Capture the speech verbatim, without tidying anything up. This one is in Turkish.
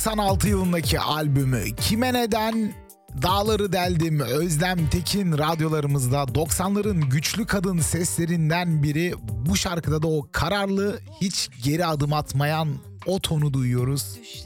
doksan altı yılındaki albümü Kime Neden, Dağları Deldim, Özlem Tekin radyolarımızda doksanların güçlü kadın seslerinden biri. Bu şarkıda da o kararlı, hiç geri adım atmayan o tonu duyuyoruz.